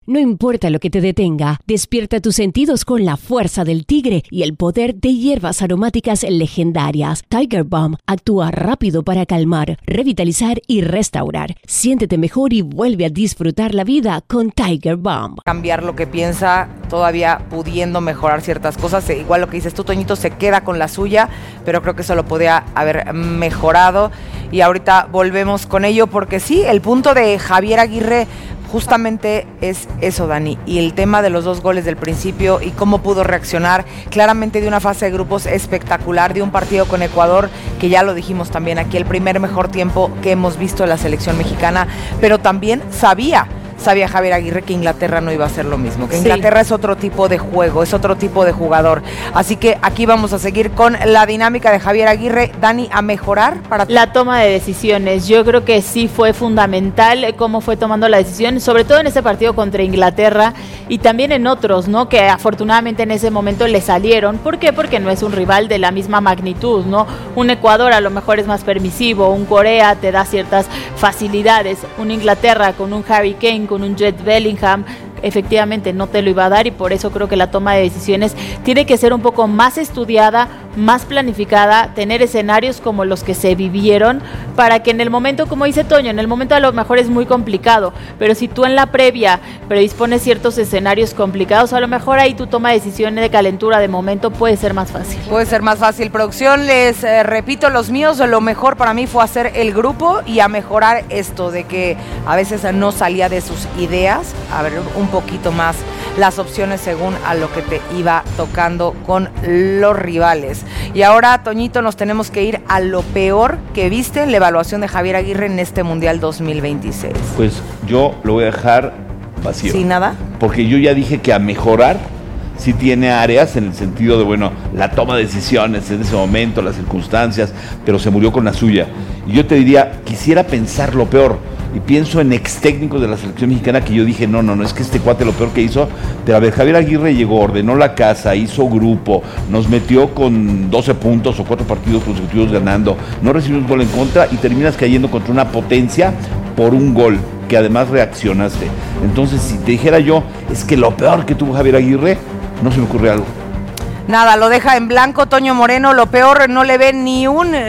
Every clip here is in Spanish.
No importa lo que te detenga, despierta tus sentidos con la fuerza del tigre y el poder de hierbas aromáticas legendarias. Tiger Balm actúa rápido para calmar, revitalizar y restaurar. Siéntete mejor y vuelve a disfrutar la vida con Tiger Balm. Cambiar lo que piensa, todavía pudiendo mejorar ciertas cosas. Igual lo que dices tú, Toñito, se queda con la suya, pero creo que eso lo podía haber mejorado. Y ahorita volvemos con ello, porque sí, el punto de Javier Aguirre justamente es eso, Dani, y el tema de los 2 goles del principio y cómo pudo reaccionar claramente de una fase de grupos espectacular, de un partido con Ecuador, que ya lo dijimos también aquí, el primer mejor tiempo que hemos visto en la selección mexicana, pero también sabía Javier Aguirre que Inglaterra no iba a hacer lo mismo, que Inglaterra es otro tipo de juego, es otro tipo de jugador. Así que aquí vamos a seguir con la dinámica de Javier Aguirre. Dani, a mejorar para la toma de decisiones. Yo creo que sí fue fundamental cómo fue tomando la decisión, sobre todo en ese partido contra Inglaterra y también en otros, ¿no? Que afortunadamente en ese momento le salieron. ¿Por qué? Porque no es un rival de la misma magnitud, ¿no? Un Ecuador a lo mejor es más permisivo, un Corea te da ciertas facilidades, un Inglaterra con un Harry Kane, con un Jude Bellingham, efectivamente no te lo iba a dar, y por eso creo que la toma de decisiones tiene que ser un poco más estudiada, más planificada, tener escenarios como los que se vivieron, para que en el momento, como dice Toño, en el momento a lo mejor es muy complicado, pero si tú en la previa predispones ciertos escenarios complicados, a lo mejor ahí tu toma de decisiones de calentura de momento puede ser más fácil. Puede ser más fácil. Producción, les repito los míos, lo mejor para mí fue hacer el grupo y a mejorar esto de que a veces no salía de sus ideas, a ver un poquito más las opciones según a lo que te iba tocando con los rivales. Y ahora, Toñito, nos tenemos que ir a lo peor que viste en la evaluación de Javier Aguirre en este Mundial 2026. Pues yo lo voy a dejar vacío. ¿Sin nada? Porque yo ya dije que a mejorar sí tiene áreas en el sentido de, bueno, la toma de decisiones en ese momento, las circunstancias, pero se murió con la suya. Y yo te diría, quisiera pensar lo peor. Y pienso en ex técnicos de la selección mexicana que yo dije, no, es que este cuate lo peor que hizo, pero a ver, Javier Aguirre llegó, ordenó la casa, hizo grupo, nos metió con 12 puntos o 4 partidos consecutivos ganando, no recibimos gol en contra y terminas cayendo contra una potencia por un gol, que además reaccionaste. Entonces, si te dijera yo, es que lo peor que tuvo Javier Aguirre, no se me ocurre algo. Nada, lo deja en blanco Toño Moreno, lo peor, no le ve ni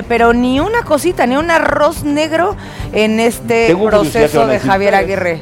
una cosita, ni un arroz negro en este proceso de Javier Aguirre.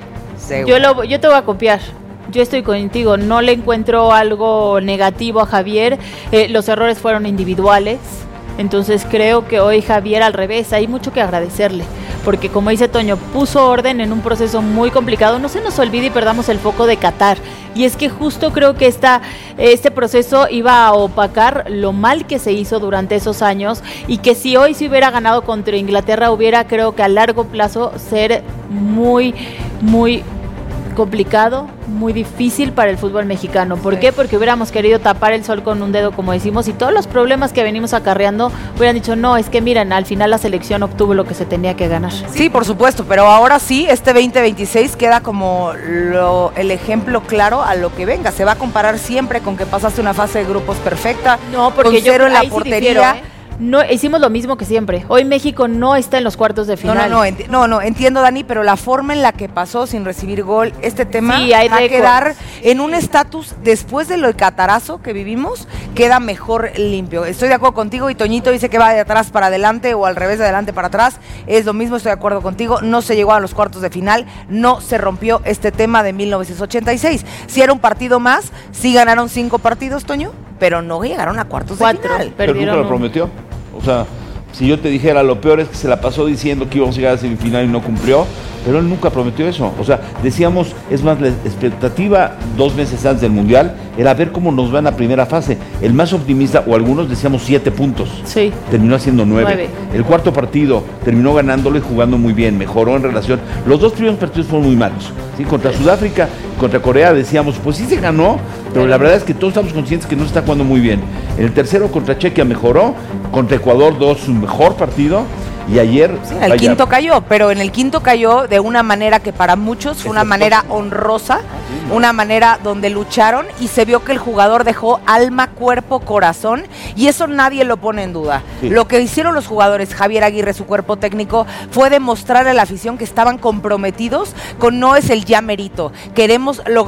Yo te voy a copiar. Yo estoy contigo, no le encuentro algo negativo a Javier, los errores fueron individuales, entonces creo que hoy Javier al revés, hay mucho que agradecerle, porque como dice Toño, puso orden en un proceso muy complicado. No se nos olvide y perdamos el foco de Qatar, y es que justo creo que este proceso iba a opacar lo mal que se hizo durante esos años, y que si hoy se hubiera ganado contra Inglaterra hubiera, creo que a largo plazo, ser muy, muy complicado, muy difícil para el fútbol mexicano. ¿Por qué? Porque hubiéramos querido tapar el sol con un dedo, como decimos, y todos los problemas que venimos acarreando hubieran dicho, no, es que miren, al final la selección obtuvo lo que se tenía que ganar. Sí, por supuesto, pero ahora sí, este 2026 queda como el ejemplo claro a lo que venga. Se va a comparar siempre con que pasaste una fase de grupos perfecta, no, porque con 0 en la portería. No, hicimos lo mismo que siempre. Hoy México no está en los cuartos de final. No, entiendo, Dani, pero la forma en la que pasó sin recibir gol, este tema sí, va a quedar en un estatus, después de lo de catarazo que vivimos, queda mejor limpio. Estoy de acuerdo contigo, y Toñito dice que va de atrás para adelante o al revés, de adelante para atrás. Es lo mismo, estoy de acuerdo contigo. No se llegó a los cuartos de final, no se rompió este tema de 1986. Si era un partido más, sí ganaron 5 partidos, Toño, pero no llegaron a cuartos de final. Pero nunca lo prometió. O sea, si yo te dijera, lo peor es que se la pasó diciendo que íbamos a llegar a semifinal y no cumplió, pero él nunca prometió eso. O sea, decíamos, es más, la expectativa 2 meses antes del Mundial era ver cómo nos va en la primera fase. El más optimista, o algunos decíamos 7 puntos. Sí. Terminó haciendo 9. El cuarto partido terminó ganándolo y jugando muy bien, mejoró en relación. Los 2 primeros partidos fueron muy malos. ¿Sí? Contra Sudáfrica, contra Corea decíamos, pues sí se ganó, pero la verdad es que todos estamos conscientes que no se está jugando muy bien. En el tercero contra Chequia mejoró, contra Ecuador su mejor partido, y ayer... Sí, en el quinto cayó, pero en el quinto cayó de una manera que para muchos fue una manera honrosa, una manera donde lucharon y se vio que el jugador dejó alma, cuerpo, corazón, y eso nadie lo pone en duda. Sí. Lo que hicieron los jugadores, Javier Aguirre, su cuerpo técnico, fue demostrarle a la afición que estaban comprometidos con no es el ya merito, queremos lograr